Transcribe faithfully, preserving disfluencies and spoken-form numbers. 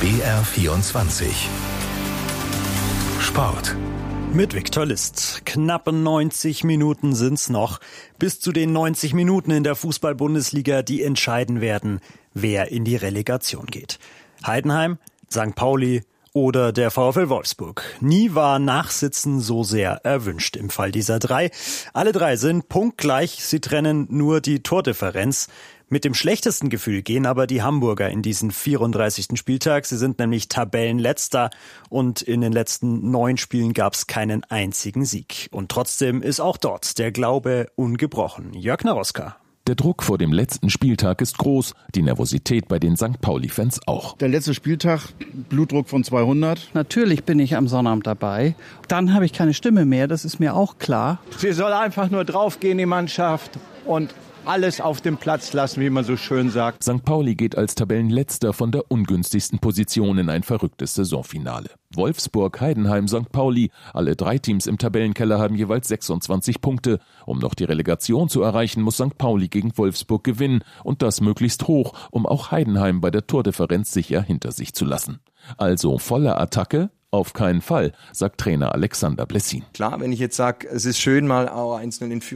B R vierundzwanzig Sport. Mit Viktor List. Knappe neunzig Minuten sind's noch. Bis zu den neunzig Minuten in der Fußball-Bundesliga, die entscheiden werden, wer in die Relegation geht. Heidenheim, Sankt Pauli oder der VfL Wolfsburg. Nie war Nachsitzen so sehr erwünscht im Fall dieser drei. Alle drei sind punktgleich, sie trennen nur die Tordifferenz. Mit dem schlechtesten Gefühl gehen aber die Hamburger in diesen vierunddreißigsten Spieltag. Sie sind nämlich Tabellenletzter und in den letzten neun Spielen gab es keinen einzigen Sieg. Und trotzdem ist auch dort der Glaube ungebrochen. Jörg Naroska. Der Druck vor dem letzten Spieltag ist groß, die Nervosität bei den Sankt Pauli-Fans auch. Der letzte Spieltag, Blutdruck von zweihundert. Natürlich bin ich am Sonnabend dabei. Dann habe ich keine Stimme mehr, das ist mir auch klar. Sie soll einfach nur draufgehen, die Mannschaft, und alles auf dem Platz lassen, wie man so schön sagt. Sankt Pauli geht als Tabellenletzter von der ungünstigsten Position in ein verrücktes Saisonfinale. Wolfsburg, Heidenheim, Sankt Pauli, alle drei Teams im Tabellenkeller haben jeweils sechsundzwanzig Punkte. Um noch die Relegation zu erreichen, muss Sankt Pauli gegen Wolfsburg gewinnen und das möglichst hoch, um auch Heidenheim bei der Tordifferenz sicher hinter sich zu lassen. Also volle Attacke? Auf keinen Fall, sagt Trainer Alexander Blessin. Klar, wenn ich jetzt sage, es ist schön, mal auch eins null in Führung